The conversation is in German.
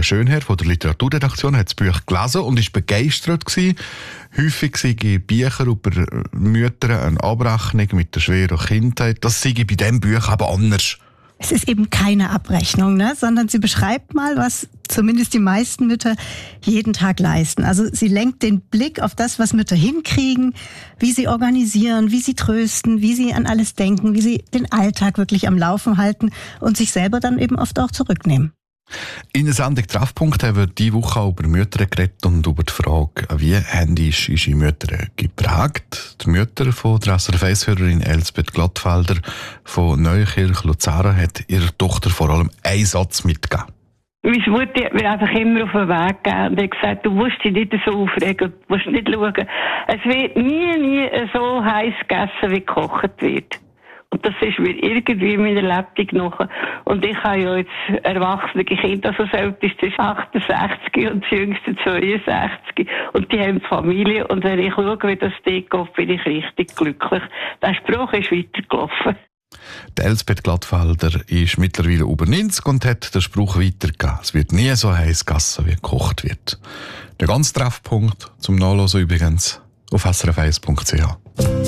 Schönherr von der Literaturredaktion hat das Buch gelesen und ist begeistert gewesen. Häufig seien Bücher über Mütter eine Abrechnung mit der schweren Kindheit. Das sei bei diesem Buch aber anders. Es ist eben keine Abrechnung, sondern sie beschreibt mal, was zumindest die meisten Mütter jeden Tag leisten. Also sie lenkt den Blick auf das, was Mütter hinkriegen, wie sie organisieren, wie sie trösten, wie sie an alles denken, wie sie den Alltag wirklich am Laufen halten und sich selber dann eben oft auch zurücknehmen. In der Sendung Treffpunkt haben wir diese Woche auch über Mütter geredet und über die Frage, wie händisch ist die Mütter geprägt. Die Mutter von der SRF-Hörerin Elsbeth Glattfelder von Neukirch Luzern hat ihrer Tochter vor allem einen Satz mitgegeben. Meine Mutter hat mir einfach immer auf den Weg gegeben und hat gesagt, du musst dich nicht so aufregen, du musst nicht schauen. Es wird nie so heiß gegessen, wie gekocht wird. Und das ist mir irgendwie in meiner Lebtung noch. Und ich habe ja jetzt erwachsene Kinder, also das älteste ist 68 und das jüngste 62. Und die haben Familie. Und wenn ich schaue, wie das dort geht, bin ich richtig glücklich. Der Spruch ist weitergelaufen. Die Elsbeth Glattfelder ist mittlerweile über 90 und hat den Spruch weitergegeben. Es wird nie so heiß gegessen, wie gekocht wird. Der ganze Treffpunkt zum Nachlesen übrigens auf srf1.ch.